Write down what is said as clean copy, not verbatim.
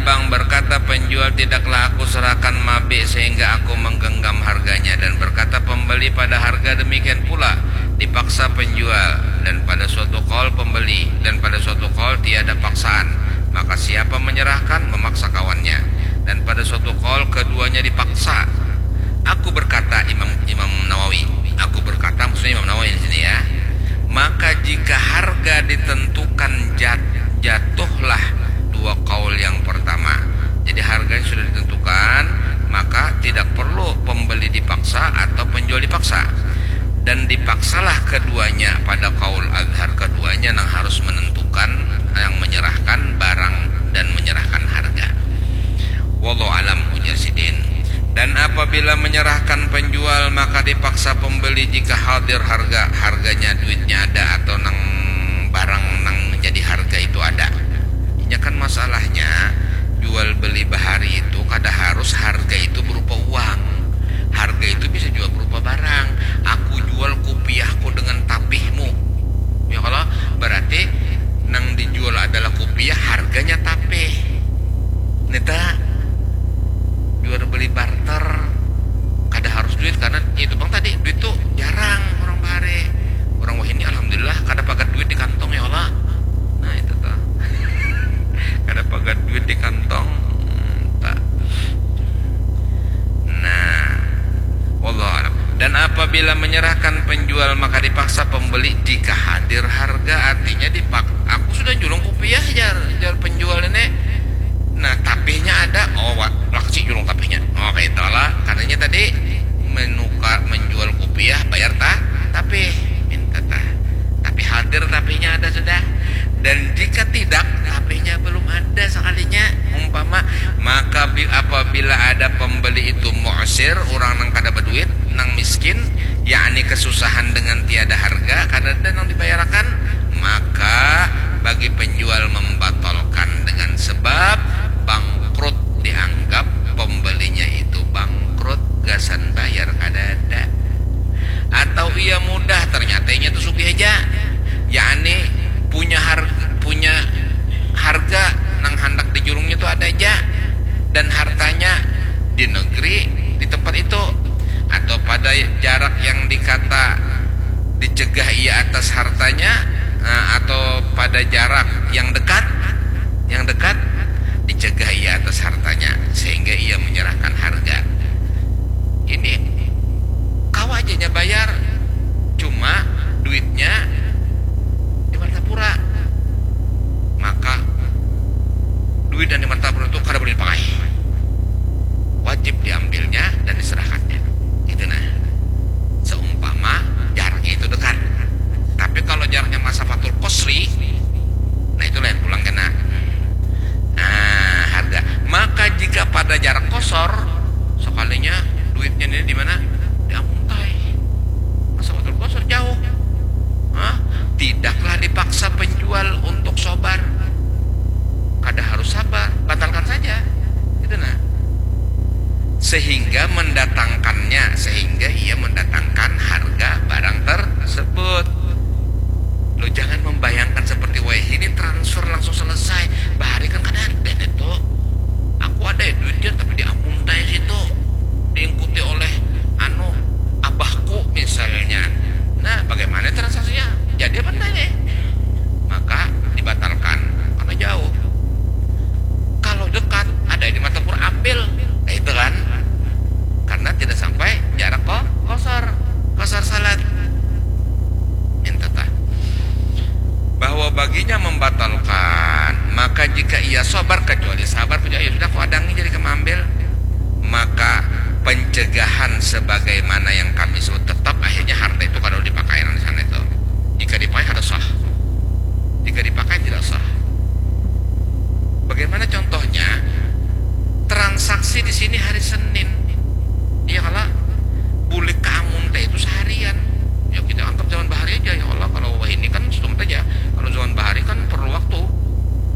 abang, berkata penjual, tidaklah aku serahkan mabik sehingga aku menggenggam harganya. Dan berkata pembeli, pada harga demikian pula dipaksa penjual. Dan pada suatu kaul pembeli, dan pada suatu kaul tiada paksaan. Maka siapa menyerahkan, memaksa kawannya. Dan pada suatu kaul keduanya dipaksa. Aku berkata, Imam Nawawi, aku berkata, maksudnya Imam Nawawi di sini ya. Maka jika harga ditentukan, jatuhlah dua kaul yang pertama. Jadi harganya sudah ditentukan, maka tidak perlu pembeli dipaksa atau penjual dipaksa. Dan dipaksalah keduanya pada kaul azhar keduanya yang harus menentukan, yang menyerahkan barang dan menyerahkan harga. Wallahu alam ujar sidin. Dan apabila menyerahkan penjual, maka dipaksa pembeli jika hadir harganya, duitnya ada, atau nang barang nang jadi harga itu ada. Ini kan masalahnya jual beli bahari itu kada harus harga itu berupa uang. Harga itu bisa juga berupa barang. Aku jual kopiahku dengan tapihmu. Ya kalau berarti nang dijual adalah kopiah, harganya tapih. Neta jual beli barter kada harus duit, karena itu bang tadi duit tuh jarang orang bahari. Orang wah ini alhamdulillah kada pagat duit di kantong ya Allah. Nah itu tuh kada pagat duit di kantong tak. Nah wallahu a'lam. Dan apabila menyerahkan penjual, maka dipaksa pembeli jika hadir harga. Artinya aku sudah julung kopiah jar penjual ini. Nah tapihnya ada, oh laksi julung tapihnya. Oh kayak itulah, katanya tadi menjual kopiah bayar tapih, minta tapi hadir tapihnya ada sudah. Dan jika tidak, tapihnya belum ada sekalinya umpama, maka apabila ada pembeli itu mu'sir, orang nang kada berduit, nang miskin, yakni kesusahan dengan tiada harga, kada ada nang dibayarkan, maka bagi penjual membatalkan dengan sebab bangkrut, dianggap pembelinya itu bangkrut, gasan bayar kada ada. Atau ia mudah, ternyata nya itu sugih aja, yakni punya harga nang hendak dijulungnya itu ada aja, dan hartanya di negeri di tempat itu, atau pada jarak yang dikata dicegah ia atas hartanya, atau pada jarak yang dekat dicegah ia atas hartanya sehingga ia menyerahkan harga. Ini kau ajanya bayar, cuma duitnya di Martapura, maka duit dan di Martapura itu kada boleh dipakai, wajib diambilnya dan diserahkannya. Itu nah, seumpama jaraknya itu dekat. Tapi kalau jaraknya masafatul qasri, nah itulah yang pulang kena harga. Maka jika pada jarak kosor, sekalinya duitnya ini di mana? Di Amuntai. Masafatul qasr jauh. Tidaklah dipaksa penjual untuk sabar. Kada harus sabar, batalkan saja. Itu nah. Sehingga ia mendatangkan harga barang tersebut. Lo jangan membayangkan seperti wah ini transfer langsung selesai. Bahari kan kada ada itu. Aku ada duitnya tapi di Amuntai situ, diikuti oleh abahku misalnya. Nah, bagaimana transaksinya? Jadi apa tanya? Maka dibatalkan karena jauh. Kalau dekat ada di Martapura ambil, nah itu kan. Karena tidak sampai jarak kosor salat. Intatah bahwa baginya membatalkan, maka jika ia sabar, kecuali sabar ya sudah aku adangi jadi kemambil, maka pencegahan sebagaimana yang kami sebut tetap akhirnya harus